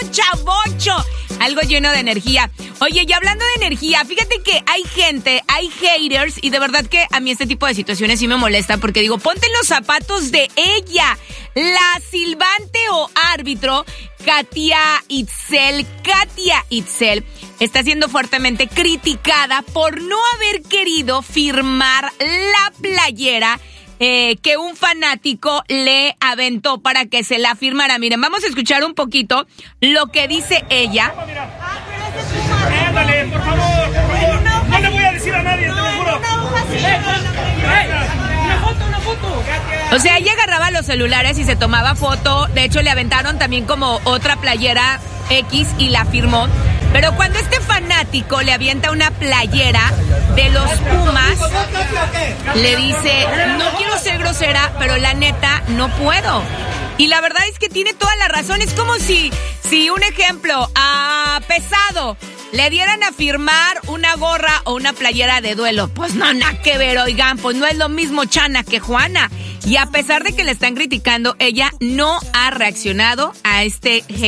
chavocho. Algo lleno de energía. Oye, y hablando de energía, fíjate que hay haters, y de verdad que a mí este tipo de situaciones sí me molesta, porque digo, ponte en los zapatos de ella, la silbante o árbitro, Katia Itzel está siendo fuertemente criticada por no haber querido firmar la playera que un fanático le aventó para que se la firmara. Miren, vamos a escuchar un poquito lo que dice ella. Ándale, por favor. No le voy a decir a nadie, te lo juro. Una foto. O sea, ella agarraba los celulares y se tomaba foto. De hecho, le aventaron también como otra playera X y la firmó. Pero cuando este fanático le avienta una playera de los Pumas, le dice, no quiero ser grosera, pero la neta, no puedo. Y la verdad es que tiene toda la razón. Es como si un ejemplo, a Pesado le dieran a firmar una gorra o una playera de duelo. Pues no, nada que ver, oigan, pues no es lo mismo Chana que Juana. Y a pesar de que le están criticando, ella no ha reaccionado a este